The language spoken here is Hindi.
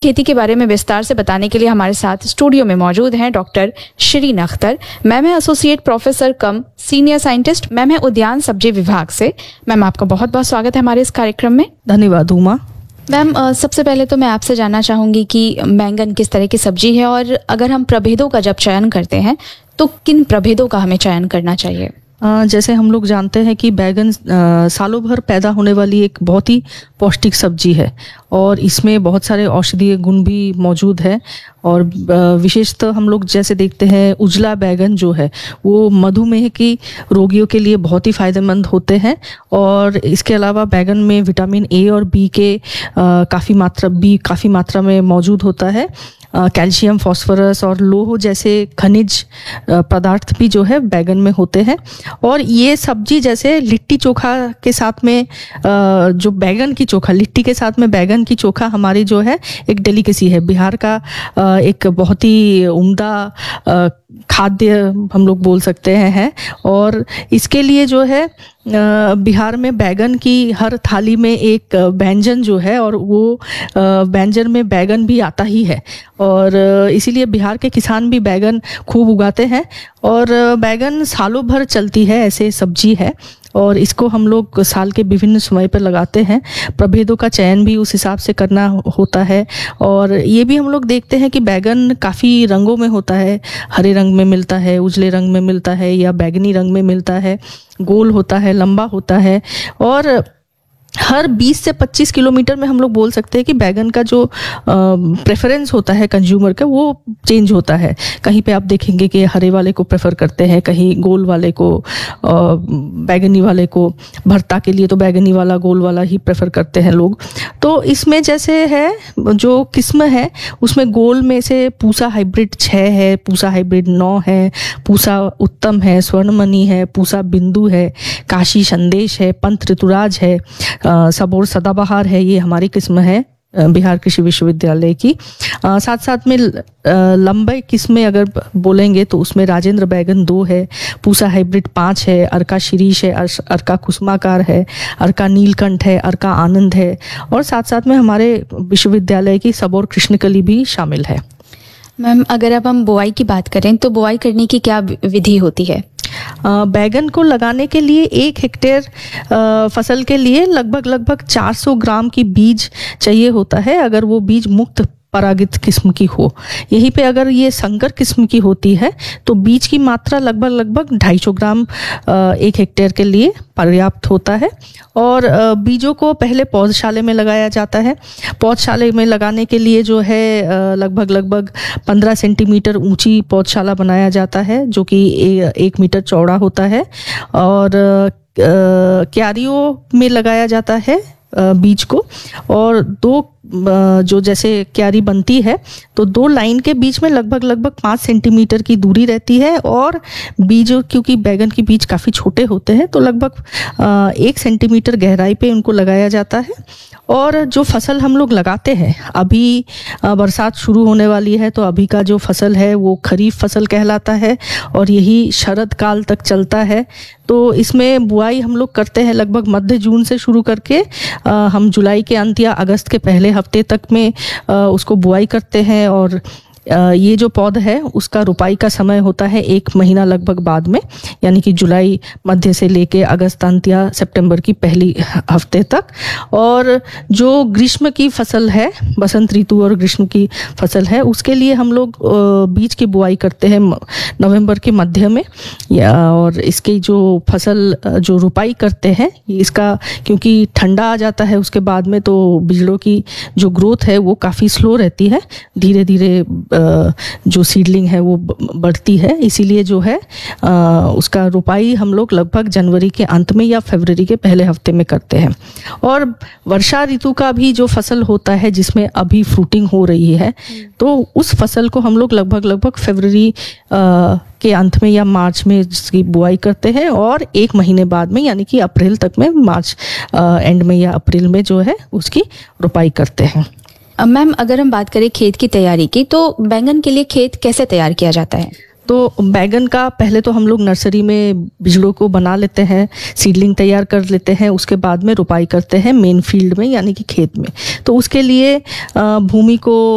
खेती के बारे में विस्तार से बताने के लिए हमारे साथ स्टूडियो में मौजूद हैं डॉक्टर शिरीन अख्तर। मैम है एसोसिएट प्रोफेसर कम सीनियर साइंटिस्ट। मैम है उद्यान सब्जी विभाग से। मैम आपका बहुत बहुत स्वागत है हमारे इस कार्यक्रम में। धन्यवाद उमा। मैम सबसे पहले तो मैं आपसे जानना चाहूँगी कि बैंगन किस तरह की सब्जी है और अगर हम प्रभेदों का जब चयन करते हैं तो किन प्रभेदों का हमें चयन करना चाहिए? जैसे हम लोग जानते हैं कि बैगन सालों भर पैदा होने वाली एक बहुत ही पौष्टिक सब्जी है और इसमें बहुत सारे औषधीय गुण भी मौजूद है। और विशेषतः हम लोग जैसे देखते हैं उजला बैगन जो है वो मधुमेह की रोगियों के लिए बहुत ही फायदेमंद होते हैं। और इसके अलावा बैगन में विटामिन ए और बी के काफ़ी मात्रा में मौजूद होता है। कैल्शियम, फास्फोरस और लोह जैसे खनिज पदार्थ भी जो है बैगन में होते हैं। और ये सब्जी जैसे लिट्टी चोखा के साथ में जो बैगन की चोखा, लिट्टी के साथ में बैगन की चोखा हमारी जो है एक डेलिकेसी है, बिहार का एक बहुत ही उम्दा खाद्य हम लोग बोल सकते हैं। और इसके लिए जो है बिहार में बैगन की हर थाली में एक व्यंजन जो है और वो व्यंजन में बैगन भी आता ही है। और इसीलिए बिहार के किसान भी बैगन खूब उगाते हैं और बैगन सालों भर चलती है, ऐसे सब्जी है और इसको हम लोग साल के विभिन्न समय पर लगाते हैं। प्रभेदों का चयन भी उस हिसाब से करना होता है। और ये भी हम लोग देखते हैं कि बैगन काफ़ी रंगों में होता है, हरे रंग में मिलता है, उजले रंग में मिलता है या बैगनी रंग में मिलता है, गोल होता है, लंबा होता है। और हर 20 से 25 किलोमीटर में हम लोग बोल सकते हैं कि बैगन का जो प्रेफरेंस होता है कंज्यूमर का वो चेंज होता है। कहीं पे आप देखेंगे कि हरे वाले को प्रेफर करते हैं, कहीं गोल वाले को, बैगनी वाले को, भरता के लिए तो बैगनी वाला गोल वाला ही प्रेफर करते हैं लोग। तो इसमें जैसे है जो किस्म है उसमें गोल में से पूसा हाइब्रिड 6 है, पूसा हाइब्रिड 9 है, पूसा उत्तम है, स्वर्णमणि है, पूसा बिंदु है, काशी संदेश है, पंत ऋतुराज है, सबोर सदाबहार है। ये हमारी किस्म है बिहार कृषि विश्वविद्यालय की। साथ साथ में लंबे किस्में अगर बोलेंगे तो उसमें राजेंद्र बैगन 2 है, पूसा हाइब्रिड 5 है, अर्का शिरीष है, अर्का कुसुमाकार है, अर्का नीलकंठ है, अर्का आनंद है और साथ साथ में हमारे विश्वविद्यालय की सबोर कृष्णकली भी शामिल है। मैम अगर अब हम बुआई की बात करें तो बुआई करने की क्या विधि होती है? बैगन को लगाने के लिए 1 हेक्टेयर फसल के लिए लगभग 400 ग्राम की बीज चाहिए होता है, अगर वो बीज मुक्त परागित किस्म की हो। यहीं पे अगर ये संकर किस्म की होती है तो बीज की मात्रा लगभग 250 ग्राम 1 हेक्टेयर के लिए पर्याप्त होता है। और बीजों को पहले पौधशाले में लगाया जाता है। पौधशाले में लगाने के लिए जो है लगभग 15 सेंटीमीटर ऊंची पौधशाला बनाया जाता है जो कि 1 मीटर चौड़ा होता है। और क्यारियों में लगाया जाता है बीज को। और 2 जो जैसे क्यारी बनती है तो 2 लाइन के बीच में लगभग 5 सेंटीमीटर की दूरी रहती है। और बीज, क्योंकि बैगन की बीज काफ़ी छोटे होते हैं तो लगभग 1 सेंटीमीटर गहराई पे उनको लगाया जाता है। और जो फसल हम लोग लगाते हैं, अभी बरसात शुरू होने वाली है तो अभी का जो फसल है वो खरीफ फसल कहलाता है और यही शरद काल तक चलता है। तो इसमें बुआई हम लोग करते हैं लगभग मध्य जून से शुरू करके हम जुलाई के अंत या अगस्त के पहले हफ्ते तक में उसको बुआई करते हैं। और ये जो पौधा है उसका रुपाई का समय होता है 1 महीना लगभग बाद में, यानी कि जुलाई मध्य से लेके अगस्त अंत या सितंबर की पहली हफ्ते तक। और जो ग्रीष्म की फसल है, बसंत ऋतु और ग्रीष्म की फसल है, उसके लिए हम लोग बीज की बुआई करते हैं नवंबर के मध्य में। और इसकी जो फसल जो रुपाई करते हैं इसका, क्योंकि ठंडा आ जाता है उसके बाद में तो बीजों की जो ग्रोथ है वो काफ़ी स्लो रहती है, धीरे धीरे जो सीडलिंग है वो बढ़ती है। इसीलिए जो है उसका रुपाई हम लोग लगभग जनवरी के अंत में या फरवरी के पहले हफ्ते में करते हैं। और वर्षा ऋतु का भी जो फसल होता है जिसमें अभी फ्रूटिंग हो रही है तो उस फसल को हम लोग लगभग फरवरी के अंत में या मार्च में इसकी बुआई करते हैं। और 1 महीने बाद में, यानी कि अप्रैल तक में, मार्च एंड में या अप्रैल में जो है उसकी रुपाई करते हैं। मैम अगर हम बात करें खेत की तैयारी की तो बैंगन के लिए खेत कैसे तैयार किया जाता है? तो बैगन का पहले तो हम लोग नर्सरी में बीजों को बना लेते हैं, सीडलिंग तैयार कर लेते हैं, उसके बाद में रोपाई करते हैं मेन फील्ड में यानी कि खेत में। तो उसके लिए भूमि को